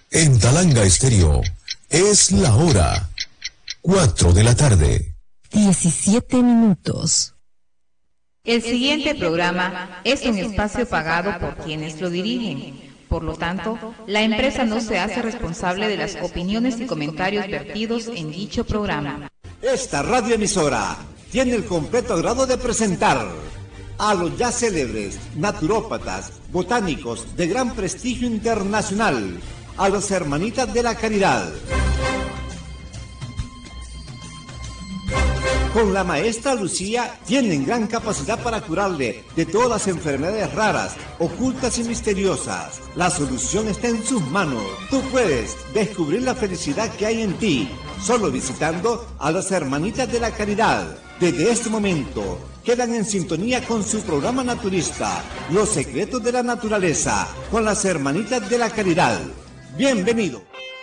En Talanga Estéreo es la hora 4 de la tarde. 17 minutos. El siguiente programa es un espacio pagado por quienes lo dirigen. Por lo tanto, la empresa no se hace responsable de las opiniones y comentarios vertidos en dicho programa. Esta radioemisora tiene el completo agrado de presentar a los ya célebres naturópatas, botánicos de gran prestigio internacional, a las Hermanitas de la Caridad. Con la maestra Lucía tienen gran capacidad para curarle de todas las enfermedades raras, ocultas y misteriosas. La solución está en sus manos. Tú puedes descubrir la felicidad que hay en ti, solo visitando a las Hermanitas de la Caridad. Desde este momento, quedan en sintonía con su programa naturista, Los Secretos de la Naturaleza, con las Hermanitas de la Caridad. Bienvenido.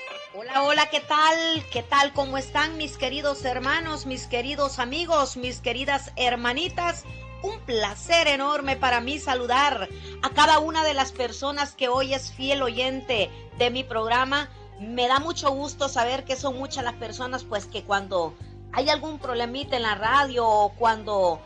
Hola, ¿qué tal? ¿Qué tal? ¿Cómo están mis queridos hermanos, mis queridos amigos, mis queridas hermanitas? Un placer enorme para mí saludar a cada una de las personas que hoy es fiel oyente de mi programa. Me da mucho gusto saber que son muchas las personas pues que cuando hay algún problemita en la radio o cuando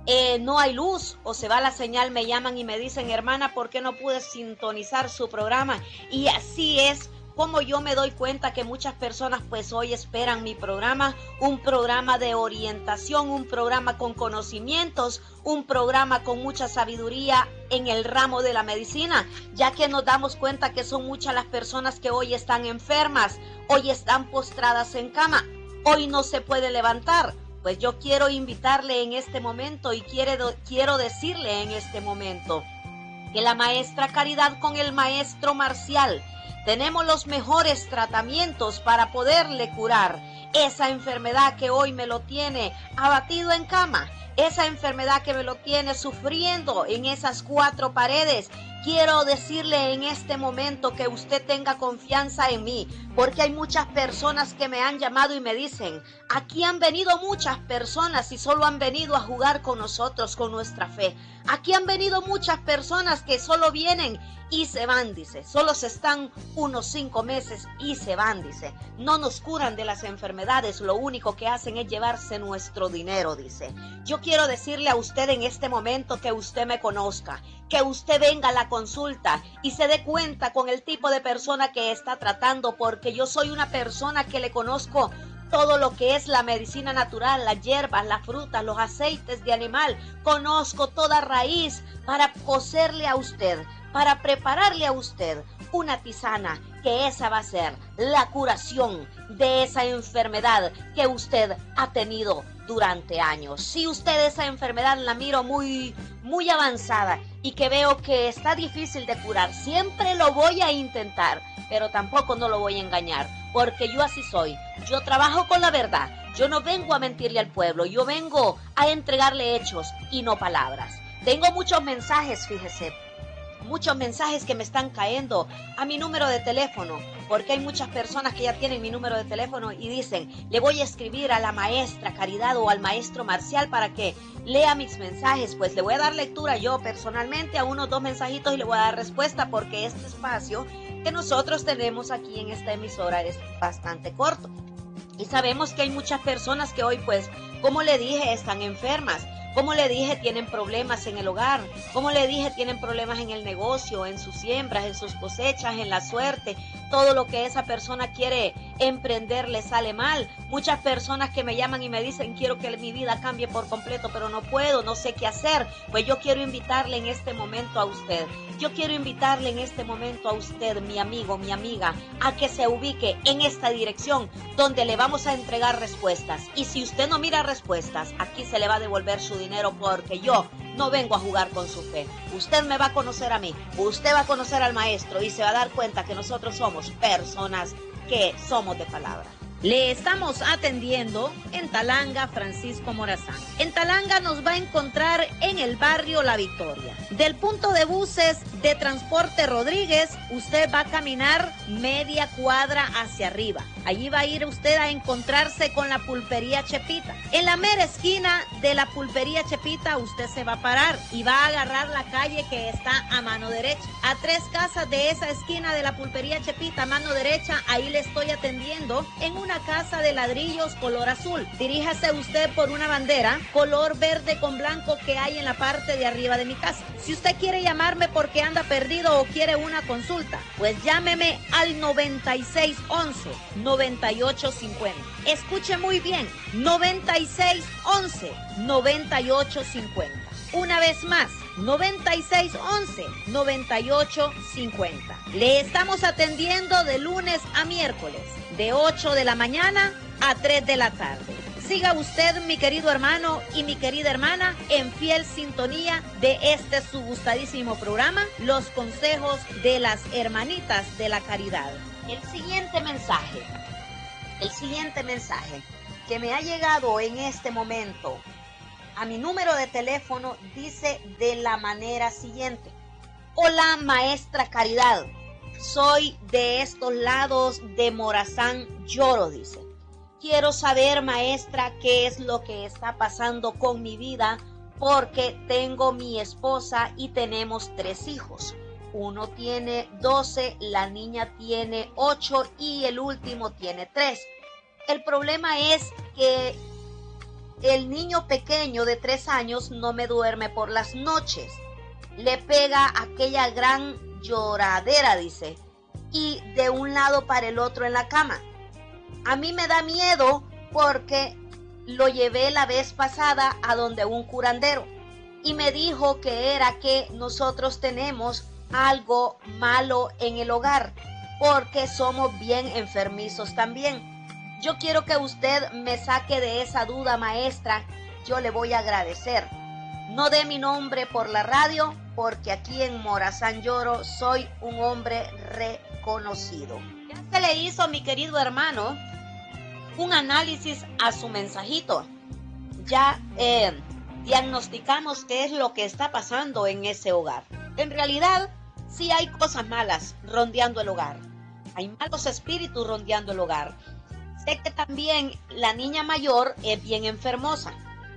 no hay luz o se va la señal me llaman y me dicen, hermana, ¿por qué no pude sintonizar su programa? Y así es como yo me doy cuenta que muchas personas pues hoy esperan mi programa, un programa de orientación, un programa con conocimientos, un programa con mucha sabiduría en el ramo de la medicina, ya que nos damos cuenta que son muchas las personas que hoy están enfermas, hoy están postradas en cama, hoy no se puede levantar. Pues yo quiero invitarle en este momento y quiero decirle en este momento que la maestra Caridad con el maestro Marcial tenemos los mejores tratamientos para poderle curar esa enfermedad que hoy me lo tiene abatido en cama, esa enfermedad que me lo tiene sufriendo en esas cuatro paredes. Quiero decirle en este momento que usted tenga confianza en mí, porque hay muchas personas que me han llamado y me dicen, aquí han venido muchas personas y solo han venido a jugar con nosotros, con nuestra fe. Aquí han venido muchas personas que solo vienen y se van, dice. Solo se están unos 5 meses y se van, dice. No nos curan de las enfermedades, lo único que hacen es llevarse nuestro dinero, dice. Yo quiero decirle a usted en este momento que usted me conozca, que usted venga a la consulta y se dé cuenta con el tipo de persona que está tratando, porque yo soy una persona que le conozco todo lo que es la medicina natural, las hierbas, las frutas, los aceites de animal. Conozco toda raíz para cocerle a usted, para prepararle a usted una tisana, que esa va a ser la curación de esa enfermedad que usted ha tenido durante años. Si usted esa enfermedad la miro muy avanzada y que veo que está difícil de curar, siempre lo voy a intentar, pero tampoco no lo voy a engañar, porque yo así soy. Yo trabajo con la verdad. Yo no vengo a mentirle al pueblo, yo vengo a entregarle hechos y no palabras. Tengo muchos mensajes, fíjese, muchos mensajes que me están cayendo a mi número de teléfono, porque hay muchas personas que ya tienen mi número de teléfono y dicen, le voy a escribir a la maestra Caridad o al maestro Marcial para que lea mis mensajes. Pues le voy a dar lectura yo personalmente a unos 2 mensajitos y le voy a dar respuesta, porque este espacio que nosotros tenemos aquí en esta emisora es bastante corto. Y sabemos que hay muchas personas que hoy, pues, como le dije, están enfermas. Como le dije, tienen problemas en el hogar. Como le dije, tienen problemas en el negocio, en sus siembras, en sus cosechas, en la suerte. Todo lo que esa persona quiere emprender le sale mal. Muchas personas que me llaman y me dicen, quiero que mi vida cambie por completo, pero no puedo, no sé qué hacer. Pues yo quiero invitarle en este momento a usted. Yo quiero invitarle en este momento a usted, mi amigo, mi amiga, a que se ubique en esta dirección donde le vamos a entregar respuestas. Y si usted no mira respuestas, aquí se le va a devolver su dinero, porque yo no vengo a jugar con su fe. Usted me va a conocer a mí, usted va a conocer al maestro y se va a dar cuenta que nosotros somos personas que somos de palabra. Le estamos atendiendo en Talanga, Francisco Morazán. En Talanga nos va a encontrar en el barrio La Victoria. Del punto de buses de Transporte Rodríguez, usted va a caminar media cuadra hacia arriba. Allí va a ir usted a encontrarse con la pulpería Chepita. En la mera esquina de la pulpería Chepita, usted se va a parar y va a agarrar la calle que está a mano derecha. A 3 casas de esa esquina de la pulpería Chepita, a mano derecha, ahí le estoy atendiendo en una casa de ladrillos color azul. Diríjase usted por una bandera color verde con blanco que hay en la parte de arriba de mi casa. Si usted quiere llamarme porque anda perdido o quiere una consulta, pues llámeme al 9611-9850. Escuche muy bien, 9611-9850. Una vez más, 9611-9850. Le estamos atendiendo de lunes a miércoles, de 8 de la mañana a 3 de la tarde. Siga usted, mi querido hermano y mi querida hermana, en fiel sintonía de este su gustadísimo programa, Los Consejos de las Hermanitas de la Caridad. El siguiente mensaje que me ha llegado en este momento a mi número de teléfono dice de la manera siguiente: hola, maestra Caridad, soy de estos lados de Morazán Lloro, dice. Quiero saber, maestra, qué es lo que está pasando con mi vida, porque tengo mi esposa y tenemos 3 hijos. Uno tiene 12, la niña tiene 8 y el último tiene 3. El problema es que el niño pequeño de 3 años no me duerme por las noches. Le pega aquella gran lloradera, dice, y de un lado para el otro en la cama. A mí me da miedo porque lo llevé la vez pasada a donde un curandero y me dijo que era que nosotros tenemos algo malo en el hogar porque somos bien enfermizos también. Yo quiero que usted me saque de esa duda, maestra. Yo le voy a agradecer. No dé mi nombre por la radio porque aquí en Morazán Lloro soy un hombre reconocido. Ya se le hizo, mi querido hermano, un análisis a su mensajito. Ya diagnosticamos qué es lo que está pasando en ese hogar. En realidad, sí hay cosas malas rondeando el hogar. Hay malos espíritus rondeando el hogar. Sé que también la niña mayor es bien enfermosa.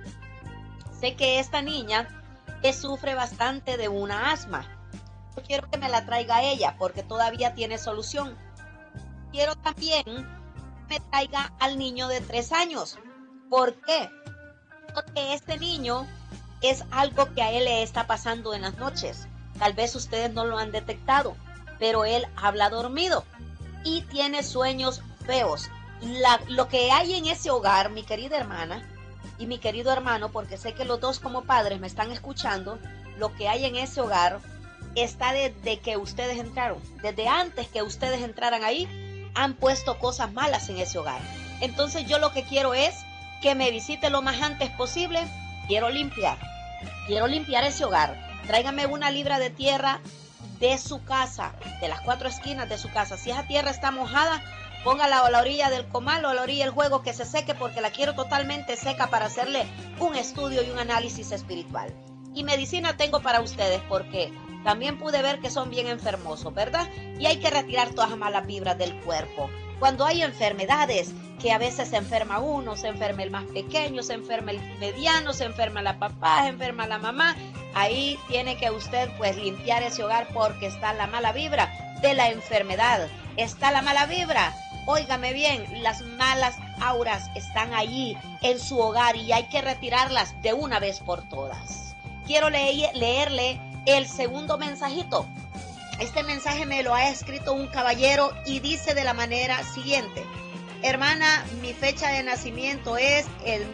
Sé que esta niña sufre bastante de una asma. Yo quiero que me la traiga ella porque todavía tiene solución. Quiero también me traiga al niño de 3 años. ¿Por qué? Porque este niño es algo que a él le está pasando en las noches. Tal vez ustedes no lo han detectado, pero él habla dormido y tiene sueños feos. Lo que hay en ese hogar, mi querida hermana y mi querido hermano, porque sé que los dos como padres me están escuchando, lo que hay en ese hogar está desde que ustedes entraron. Desde antes que ustedes entraran ahí, han puesto cosas malas en ese hogar. Entonces yo lo que quiero es que me visite lo más antes posible. Quiero limpiar ese hogar. Tráigame 1 libra de tierra de su casa, de las 4 esquinas de su casa. Si esa tierra está mojada, póngala a la orilla del comal o a la orilla del juego que se seque, porque la quiero totalmente seca para hacerle un estudio y un análisis espiritual. Y medicina tengo para ustedes porque también pude ver que son bien enfermosos, ¿verdad? Y hay que retirar todas las malas vibras del cuerpo. Cuando hay enfermedades, que a veces se enferma uno, se enferma el más pequeño, se enferma el mediano, se enferma la papá, se enferma la mamá, ahí tiene que usted pues limpiar ese hogar porque está la mala vibra de la enfermedad. Está la mala vibra. Óigame bien, las malas auras están allí en su hogar y hay que retirarlas de una vez por todas. Quiero leerle el segundo mensajito. Este mensaje me lo ha escrito un caballero y dice de la manera siguiente: hermana, mi fecha de nacimiento es el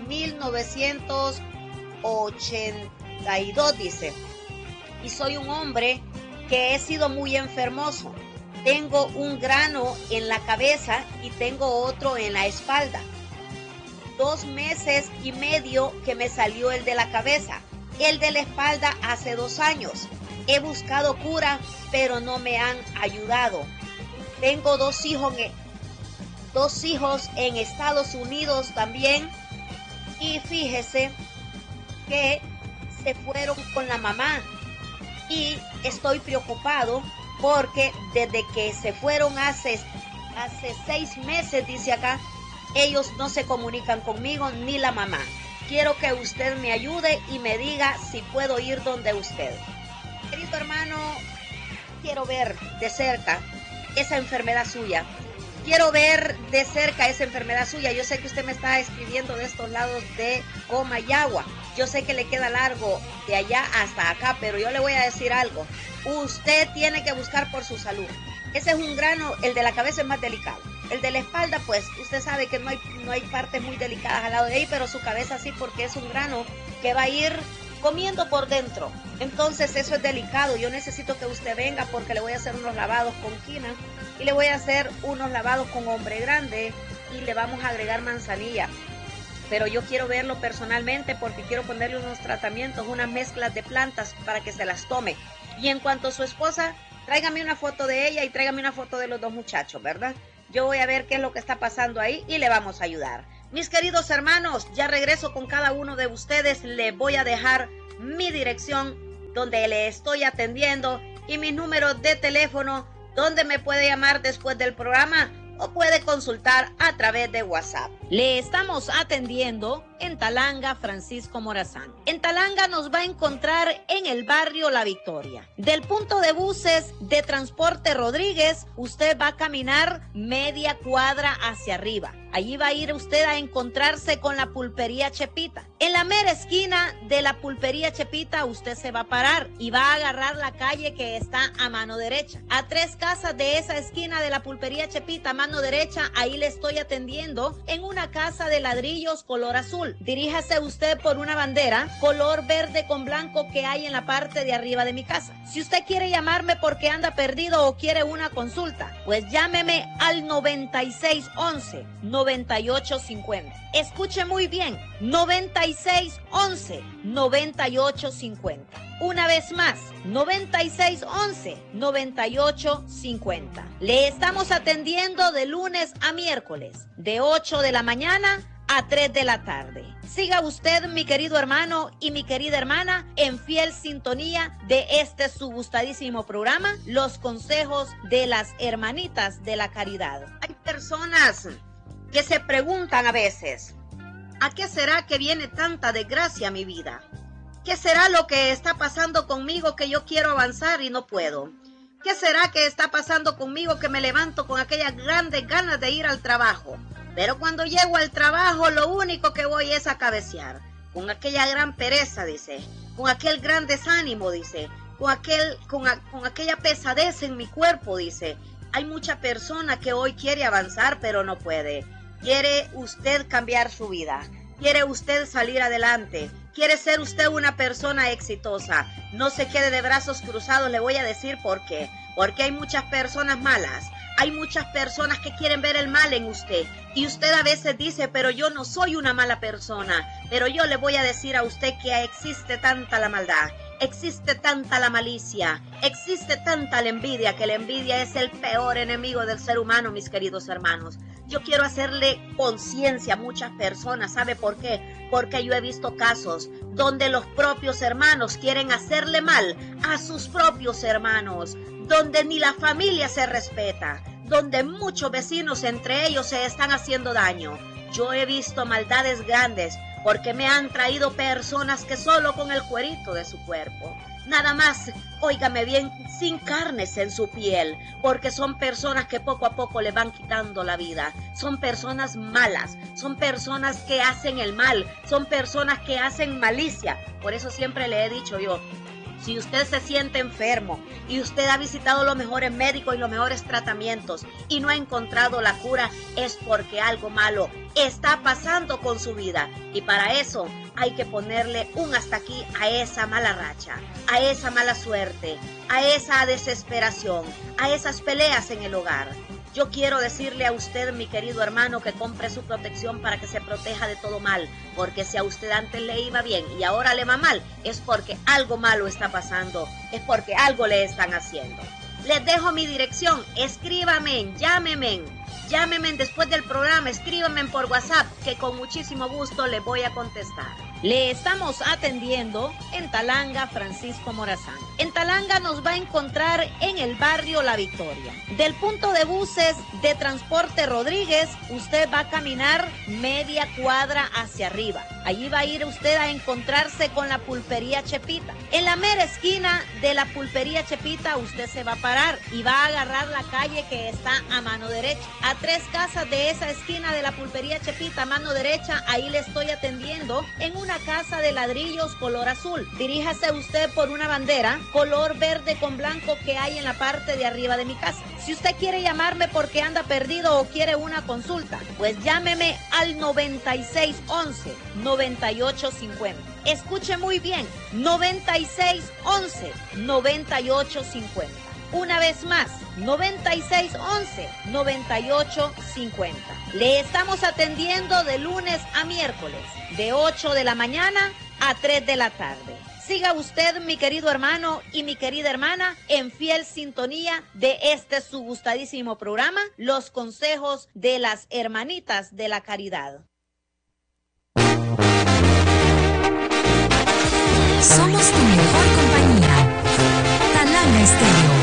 1982, dice, y soy un hombre que he sido muy enfermoso. Tengo un grano en la cabeza y tengo otro en la espalda. 2 meses y medio que me salió el de la cabeza. El de la espalda hace 2 años. He buscado cura, pero no me han ayudado. Tengo 2 hijos 2 hijos en Estados Unidos también. Y fíjese que se fueron con la mamá. Y estoy preocupado porque desde que se fueron hace 6 meses, dice acá, ellos no se comunican conmigo ni la mamá. Quiero que usted me ayude y me diga si puedo ir donde usted. Querido hermano, quiero ver de cerca esa enfermedad suya. Quiero ver de cerca esa enfermedad suya. Yo sé que usted me está escribiendo de estos lados de Comayagua. Yo sé que le queda largo de allá hasta acá, pero yo le voy a decir algo. Usted tiene que buscar por su salud. Ese es un grano, el de la cabeza es más delicado. El de la espalda, pues, usted sabe que no hay partes muy delicadas al lado de ahí, pero su cabeza sí, porque es un grano que va a ir comiendo por dentro. Entonces eso es delicado. Yo necesito que usted venga porque le voy a hacer unos lavados con quina y le voy a hacer unos lavados con hombre grande y le vamos a agregar manzanilla. Pero yo quiero verlo personalmente porque quiero ponerle unos tratamientos, unas mezclas de plantas para que se las tome. Y en cuanto a su esposa, tráigame una foto de ella y tráigame una foto de los 2 muchachos, ¿verdad? Yo voy a ver qué es lo que está pasando ahí y le vamos a ayudar. Mis queridos hermanos, ya regreso con cada uno de ustedes. Le voy a dejar mi dirección donde le estoy atendiendo y mis números de teléfono donde me puede llamar después del programa o puede consultar a través de WhatsApp. Le estamos atendiendo en Talanga, Francisco Morazán. En Talanga nos va a encontrar en el barrio La Victoria. Del punto de buses de Transporte Rodríguez, usted va a caminar media cuadra hacia arriba. Allí va a ir usted a encontrarse con la pulpería Chepita. En la mera esquina de la pulpería Chepita usted se va a parar y va a agarrar la calle que está a mano derecha. A 3 casas de esa esquina de la pulpería Chepita a mano derecha, ahí le estoy atendiendo en una casa de ladrillos color azul. Diríjase usted por una bandera color verde con blanco que hay en la parte de arriba de mi casa. Si usted quiere llamarme porque anda perdido o quiere una consulta, pues llámeme al 9611-9850. Escuche muy bien, 9611-9850. Una vez más, 9611-9850. Le estamos atendiendo de lunes a miércoles, de 8 de la mañana a 3 de la tarde. Siga usted, mi querido hermano y mi querida hermana, en fiel sintonía de este su gustadísimo programa, Los Consejos de las Hermanitas de la Caridad. Hay personas que se preguntan a veces, ¿a qué será que viene tanta desgracia a mi vida? ¿Qué será lo que está pasando conmigo que yo quiero avanzar y no puedo? ¿Qué será que está pasando conmigo que me levanto con aquellas grandes ganas de ir al trabajo? Pero cuando llego al trabajo lo único que voy es a cabecear, con aquella gran pereza, dice, con aquel gran desánimo, dice, con aquella pesadez en mi cuerpo, dice. Hay mucha persona que hoy quiere avanzar pero no puede. ¿Quiere usted cambiar su vida? ¿Quiere usted salir adelante? ¿Quiere ser usted una persona exitosa? No se quede de brazos cruzados, le voy a decir por qué. Porque hay muchas personas malas. Hay muchas personas que quieren ver el mal en usted. Y usted a veces dice, pero yo no soy una mala persona. Pero yo le voy a decir a usted que existe tanta la maldad. Existe tanta la malicia, existe tanta la envidia, que la envidia es el peor enemigo del ser humano, mis queridos hermanos. Yo quiero hacerle conciencia a muchas personas, ¿sabe por qué? Porque yo he visto casos donde los propios hermanos quieren hacerle mal a sus propios hermanos, donde ni la familia se respeta, donde muchos vecinos entre ellos se están haciendo daño. Yo he visto maldades grandes, porque me han traído personas que solo con el cuerito de su cuerpo, nada más, óigame bien, sin carnes en su piel, porque son personas que poco a poco le van quitando la vida, son personas malas, son personas que hacen el mal, son personas que hacen malicia. Por eso siempre le he dicho yo, si usted se siente enfermo y usted ha visitado los mejores médicos y los mejores tratamientos y no ha encontrado la cura, es porque algo malo está pasando con su vida. Y para eso hay que ponerle un hasta aquí a esa mala racha, a esa mala suerte, a esa desesperación, a esas peleas en el hogar. Yo quiero decirle a usted, mi querido hermano, que compre su protección para que se proteja de todo mal, porque si a usted antes le iba bien y ahora le va mal, es porque algo malo está pasando, es porque algo le están haciendo. Les dejo mi dirección, escríbame, llámeme llámeme después del programa, escríbame por WhatsApp, que con muchísimo gusto le voy a contestar. Le estamos atendiendo en Talanga, Francisco Morazán. En Talanga nos va a encontrar en el barrio La Victoria. Del punto de buses de Transporte Rodríguez, usted va a caminar media cuadra hacia arriba. Allí va a ir usted a encontrarse con la pulpería Chepita. En la mera esquina de la pulpería Chepita, usted se va a parar y va a agarrar la calle que está a mano derecha. A 3 casas de esa esquina de la pulpería Chepita, a mano derecha, ahí le estoy atendiendo en una casa de ladrillos color azul. Diríjase usted por una bandera color verde con blanco que hay en la parte de arriba de mi casa. Si usted quiere llamarme porque anda perdido o quiere una consulta, pues llámeme al 9611-9850. Escuche muy bien, 9611-9850. Una vez más, 9611-9850. Le estamos atendiendo de lunes a miércoles, de 8 de la mañana a 3 de la tarde. Siga usted, mi querido hermano y mi querida hermana, en fiel sintonía de este su gustadísimo programa, Los Consejos de las Hermanitas de la Caridad. Somos tu mejor compañía. Talanga Estéreo.